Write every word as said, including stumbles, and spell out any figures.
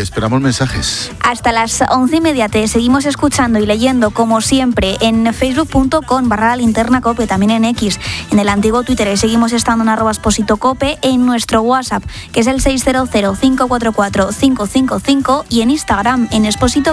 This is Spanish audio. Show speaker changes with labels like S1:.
S1: esperamos mensajes.
S2: Hasta las once y media te seguimos escuchando y leyendo, como siempre, en facebook punto com barra la linterna cope, también en X, en el antiguo Twitter, y seguimos estando en arroba Exposito Cope, en nuestro WhatsApp, que es el seis cero cero, cinco cuatro cuatro, cinco cinco cinco, y en Instagram, en Exposito